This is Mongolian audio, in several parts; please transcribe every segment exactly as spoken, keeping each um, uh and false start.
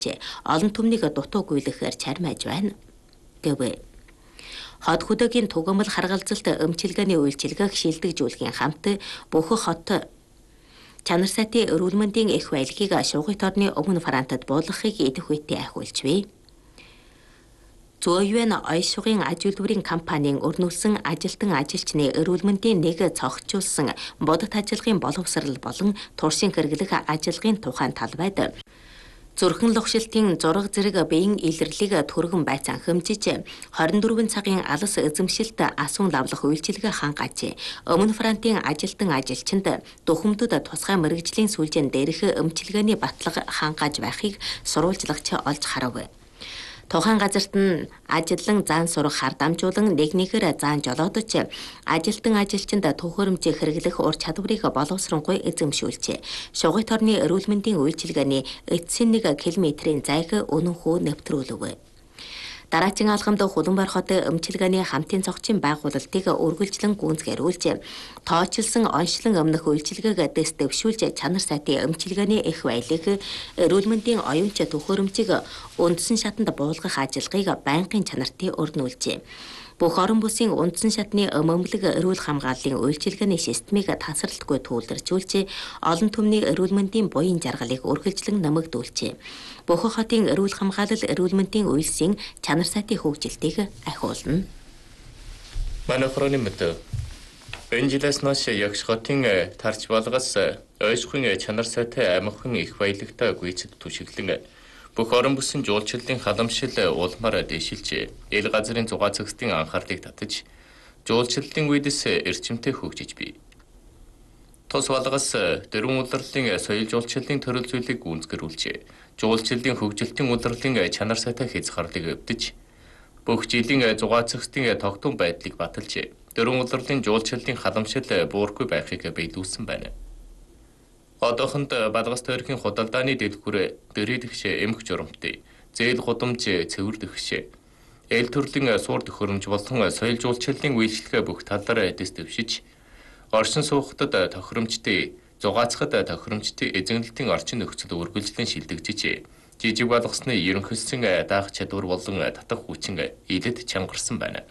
олон түмнийг дутуу гүйлгэхээр чармайж байна гэв. Хот хөдөөгийн тугамл харгалзалт өмчилгээний үйлчилгээг шилдэгжүүлэхийн хамт бүх хот чанар сайтын эрүүл мэндийн эх баялагийг шугуйт орны өмнө Франтад буулгахыг идэх үедээ ахиулжвэ. Зөөйвэн ойшугын аж үйлдвэрийн компанийн өрнүүлсэн ажилтан ажилчны эрүүл мэндийн нэг цогцолсон бодит ажиллагын боловсрал болон туршийн хэрэглэх ажиллагын тухайн талбайд зүрхэн лухшилтын зураг зэрэг биеийн илэрлийг түргэн байцаан хэмжиж хорин дөрвөн цагийн алс эзэмшилт асуун лавлах үйлчилгээ хангаач. Өмнө Франтын ажилтан ажилчинд духамдууд тусгай мэрэгжлийн сүлжээнд дээрх өмчилгээний батлага хангааж байхыг сурвалжлагч олж харав. Тухайн газарт нь ажиллан заан сурах хар дамжуулан нэг нэгээр заан жолоодож ажилтан ажилчинд төхөөрөмжийг хэрэглэх ур чадварыг боловсронгуй эзэмшүүлжээ. Шугуйт орны эрүүл мэндийн үйлчилгээний эцсийн нэг километрийн зайг өнөнхөө нэвтрүүлв. Дараагийн алхамд Хуланбар хотын өмчилгээний хамтын цогцын байгуулалтыг үргэлжлэн гүйцэтгүүлж, тооцолсон онцлон өмнөх үйлчилгээг дэс дэвшүүлж чанар сайтын өмчилгээний эх баялаг эрүүл мэндийн оюунч төхөөрөмжийг үндсэн шатанд буулгах ажиллагааг байнгын чанартыг өрнүүлжээ. Бүх орон бүсийн үндсэн шатны өмөмлөг эрүүл хамгааллын үйлчилгээний системийг тасралтгүй түүлэржүүлж, олон түмний эрүүл мэндийн буян жаргалыг үргэлжлэн нэмэгдүүлжээ. Бүх хотын эрүүл хамгаалал эрүүл мэндийн үйлсийн чанар сайтын хөгжилтийг ахиулна. Манай хороны мэд энэ жилээс нааш ягш хотын тарч болгоос ойшхын чанар сайтай амархан их баялагтай гүйцэд түшиглэн бүх орон бүсийн жуулчлалын халамжшил улмаар дэшилж, эл газрын зугаа цэгцийн анхаарлыг татаж, жуулчлалын үедээс эрчимтэй хөгжиж бий. Тус болгоос дөрвөн улирлын соёл жуулчлалын төрөл зүйлийг гүйцэтгүүлж, жуулчлалын хөгжилтийн улирлын чанар сайтай хязгаарлыг өвдөж, бүх жилийн зугаа цэгцийн тогтун байдлыг баталж, дөрвөн улирлын жуулчлалын халамжшил буурахгүй байхыг биелүүлсэн байна. Одоохонд Балгас тойргийн худалдааны дэлгүүр дөрийдэгш эмх журамтай, зээл гудамж цэвэр дэгш, эл төрлийн суур төхөөрөмж болон соёл жуулчлалын үйлчлэгээ бүх талаараа дэс дэвшиж, оршин суугчдад тохиромжтой, зугаацахад тохиромжтой эзэмнэлтийн орчин нөхцөл үргэлжлэн шилдэгжиж, жижиг Балгасны ерөнхийлсөн даах чадвар болон татах хүчин илэд чангарсан байна.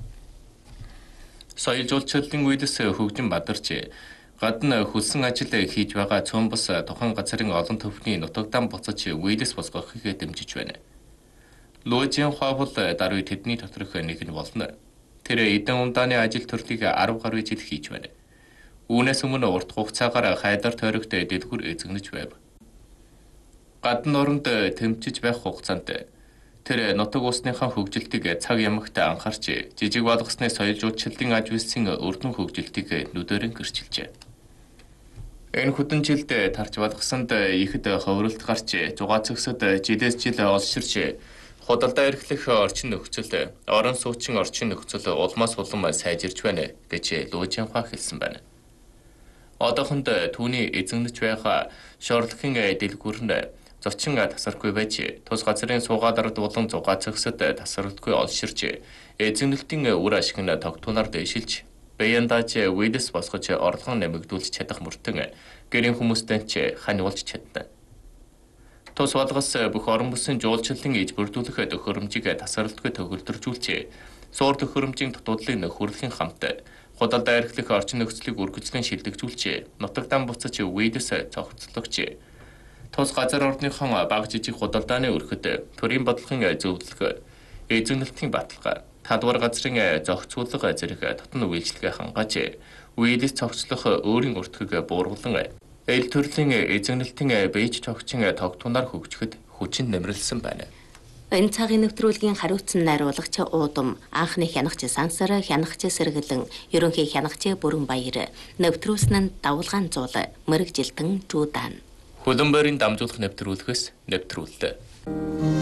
Соёл жуулчлалын үедээс хөгжин бадарч, гадна хөлсөн ажил хийж байгаа цөөн бус тухайн газрын олон төвхний нутагдан буцаж үедээс босгохыг дэмжиж байна. Луужийн хавл даруй тэдний доторх нэг нь болно. Тэр эдэн ундааны ажил төрлийг арав гаруй жил хийж байна. Үүнээс өмнө урт хугацаагаар хайдар тойрогт дэлгүр эзэгнэж байв. Гадна оронд тэмчиж байх хугацаанд тэр нутаг усныхаа хөгжилтийг цаг ямагт анхаарч, жижиг Балгасны соёл жуулчлалын аж үйлсийн өрдөн хөгжилтийг нүдэрэн гэрчилжээ. Энэ хүдэн жилд тарч Балгасанд ихэд ховролт гарч, зугаа цэгсэд жилээс жил олширч, худалдаа эрхлэх орчин нөхцөл, орон суучин орчин нөхцөл улмаас улам сайжирч байна гэж Луужийн хаа хэлсэн байна. Одоохонд түүний эзэмнэж байгаа шорлохын дэлгүүр нь зочин тасархгүй байж, тус газрын суугаалард болон зугаа цэгсэд тасралтгүй олширч, эзэмнэлтийн үр ашиг нь тогтунаар дэшилж, Баяндаач үедээс босгож орлогон нэмэгдүүлж чадах мөртөн гэрийн хүмүүстэй ч ханиулж чадна. Тус Балгас бүх орон бүсийн жуулчлалын иж бүрдүүлэх төхөөрөмжийг тасралтгүй төгөлдржүүлж, суур төхөөрөмжийн дутуудлыг нөхөрлөхийн хамт худалдаа эрхлэх орчин нөхцөлийг үргэлжлэн шилдэгжүүлж, нутагдан буцаж үедээс цогцлогч, тус газар орныхон бага жижиг худалдааны өрхөд төрийн бодлогын зөвлөлгөө, эзэмнэлтийн баталгаа, Хадвар газрын зохицуулга зэрэг татна үйлчлэгээ хангааж, үеэлээс цогцлох өөрийн уртгийг бууруулан, эл төрлийн эзэмнэлтийн бэйж цогцын тогтунаар хөгжөхөд хүчин нэмэрлсэн байна. Энэ цагийн нэвтрүүлгийн хариуцсан найруулагч Уудам, анхны хянагч Сансар, хянагч Сэргэлэн, ерөнхий хянагч Бүрэн Баяр, нэвтрүүлсэн нь Давалгаан Зуул, Мэргэжилтэн Жуудан. Хуланбарын дамжуулах нэвтрүүлгээс нэвтрүүллээ.